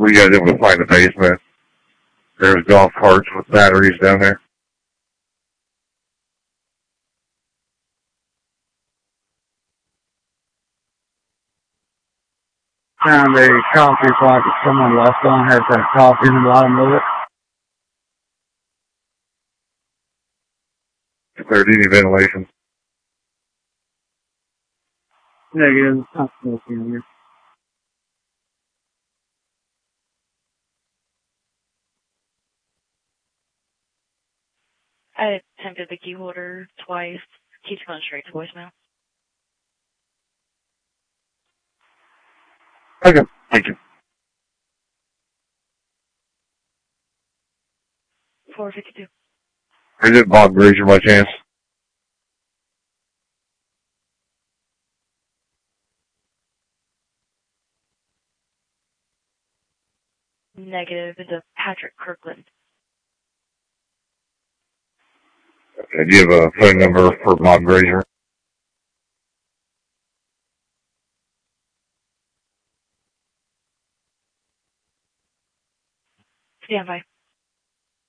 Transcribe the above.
Were you guys able to find the basement? There's golf carts with batteries down there. Found a coffee pot that someone left on, has that coffee in the bottom of it. If there's any ventilation. Negative. Not smoking here. I attempted the key holder twice. Keeps going straight to voicemail. Okay, thank you. 452. Is it Bob Grazer by chance? Negative. It's a Patrick Kirkland. Okay, do you have a phone number for Bob Grazer? Stand by.